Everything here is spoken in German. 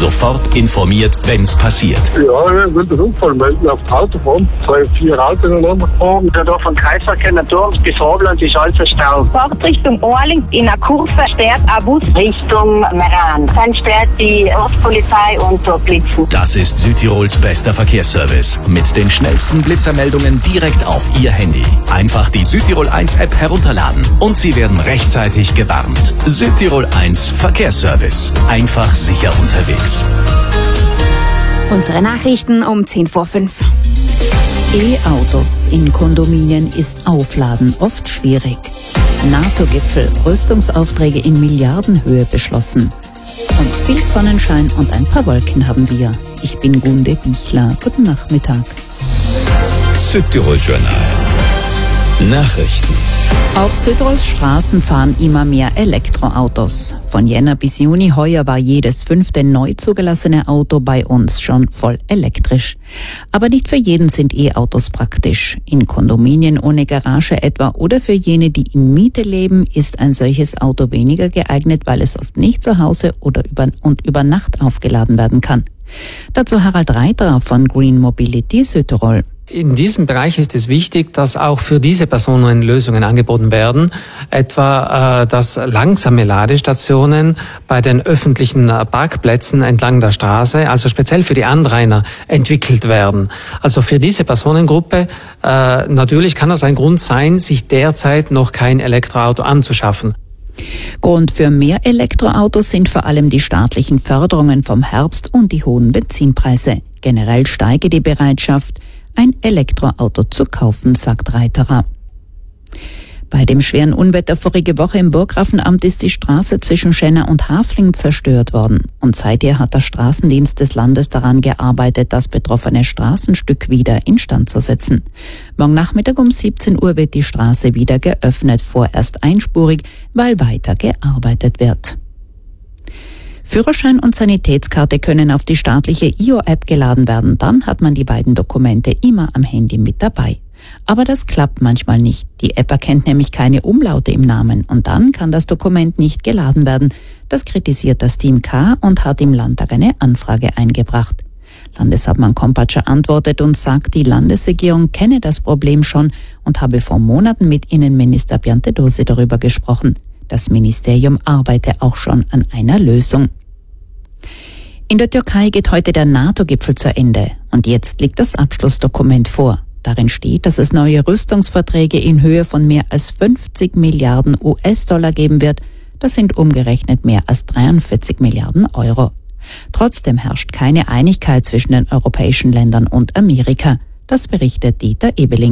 Sofort informiert, wenn's passiert. Ja, ich will den Unfall melden auf der Autobahn. 2, 4 Autos ineinander gefahren. Da vom Kreisverkehr Naturms bis Robland ist alles ein Stau. Fahrtrichtung Orling in einer Kurve sperrt ein Bus Richtung Meran. Dann sperrt die Ortspolizei und so Blitzen. Das ist Südtirols bester Verkehrsservice. Mit den schnellsten Blitzermeldungen direkt auf Ihr Handy. Einfach die Südtirol 1 App herunterladen und Sie werden rechtzeitig gewarnt. Südtirol 1 Verkehrsservice. Einfach sicher unterwegs. Unsere Nachrichten um 5:10. E-Autos in Kondominien ist Aufladen oft schwierig. NATO-Gipfel, Rüstungsaufträge in Milliardenhöhe beschlossen. Und viel Sonnenschein und ein paar Wolken haben wir. Ich bin Gunde Bichler. Guten Nachmittag. Südtirol Journal. Nachrichten. Auf Südtirols Straßen fahren immer mehr Elektroautos. Von Jänner bis Juni heuer war jedes 5. neu zugelassene Auto bei uns schon voll elektrisch. Aber nicht für jeden sind E-Autos praktisch. In Kondominien ohne Garage etwa oder für jene, die in Miete leben, ist ein solches Auto weniger geeignet, weil es oft nicht zu Hause oder über Nacht aufgeladen werden kann. Dazu Harald Reiterer von Green Mobility Südtirol. In diesem Bereich ist es wichtig, dass auch für diese Personen Lösungen angeboten werden, etwa dass langsame Ladestationen bei den öffentlichen Parkplätzen entlang der Straße, also speziell für die Anrainer, entwickelt werden. Also für diese Personengruppe natürlich kann das ein Grund sein, sich derzeit noch kein Elektroauto anzuschaffen. Grund für mehr Elektroautos sind vor allem die staatlichen Förderungen vom Herbst und die hohen Benzinpreise. Generell steige die Bereitschaft, ein Elektroauto zu kaufen, sagt Reiterer. Bei dem schweren Unwetter vorige Woche im Burggrafenamt ist die Straße zwischen Schenna und Hafling zerstört worden. Und seither hat der Straßendienst des Landes daran gearbeitet, das betroffene Straßenstück wieder instand zu setzen. Morgen Nachmittag um 17 Uhr wird die Straße wieder geöffnet, vorerst einspurig, weil weiter gearbeitet wird. Führerschein und Sanitätskarte können auf die staatliche IO-App geladen werden. Dann hat man die beiden Dokumente immer am Handy mit dabei. Aber das klappt manchmal nicht. Die App erkennt nämlich keine Umlaute im Namen und dann kann das Dokument nicht geladen werden. Das kritisiert das Team K und hat im Landtag eine Anfrage eingebracht. Landeshauptmann Kompatscher antwortet und sagt, die Landesregierung kenne das Problem schon und habe vor Monaten mit Innenminister Piantedosi darüber gesprochen. Das Ministerium arbeite auch schon an einer Lösung. In der Türkei geht heute der NATO-Gipfel zu Ende und jetzt liegt das Abschlussdokument vor. Darin steht, dass es neue Rüstungsverträge in Höhe von mehr als 50 Milliarden US-Dollar geben wird. Das sind umgerechnet mehr als 43 Milliarden Euro. Trotzdem herrscht keine Einigkeit zwischen den europäischen Ländern und Amerika. Das berichtet Dieter Ebeling.